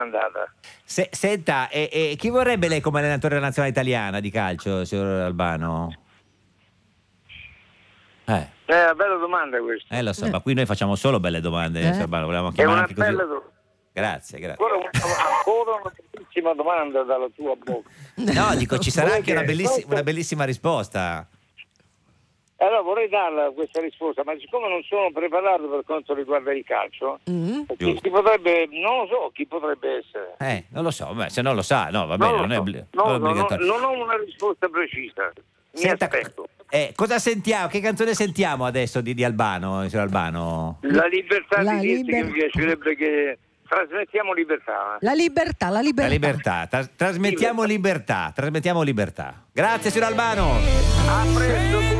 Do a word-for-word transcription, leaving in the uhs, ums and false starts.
andata. Se, senta, e, e chi vorrebbe lei come allenatore della nazionale italiana di calcio, signor Albano? Eh, È una bella domanda questa. eh lo so, ma qui noi facciamo solo belle domande, Eh. signor Albano, volevamo È chiamare una anche così. bella domanda. Grazie, grazie. Ancora, una- ancora una bellissima domanda dalla tua bocca. No, dico, ci sarà anche una, Perché? bellissi- una bellissima risposta. Allora vorrei darla questa risposta, ma siccome non sono preparato per quanto riguarda il calcio, Mm. chi, Giusto. chi potrebbe, non lo so, chi potrebbe essere. Eh, non lo so, beh, se non lo sa, no, va bene, Non, non è, lo so. obli- No, non è no, no, obbligatorio. non ho una risposta precisa. Mi Senta, aspetto. eh, cosa sentiamo? Che canzone sentiamo adesso di, di Albano, signor Albano? La libertà La di dirti che liber- mi piacerebbe che trasmettiamo libertà. La libertà, la libertà. La libertà, Tra- trasmettiamo libertà, trasmettiamo libertà. Grazie, signor Albano. A presto.